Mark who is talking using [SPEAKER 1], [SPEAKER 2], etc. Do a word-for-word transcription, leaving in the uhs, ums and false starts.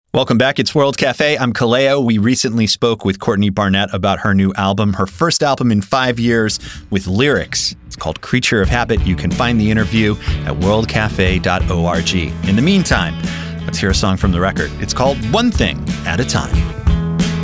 [SPEAKER 1] Welcome back. It's World Cafe. I'm Kaleo. We recently spoke with Courtney Barnett about her new album, her first album in five years with lyrics. It's called Creature of Habit. You can find the interview at world cafe dot org. In the meantime, let's hear a song from the record. It's called One Thing at a Time.